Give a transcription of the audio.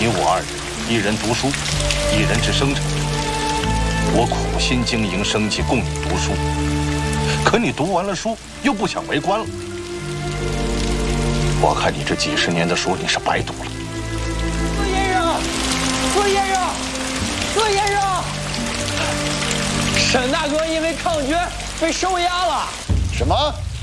你我二人，一人读书，一人治生产。我苦心经营生计，供你读书，可你读完了书又不想为官了。我看你这几十年的书你是白读了。 左先生，左先生，左先生，沈大哥因为抗捐被收押了。 什么？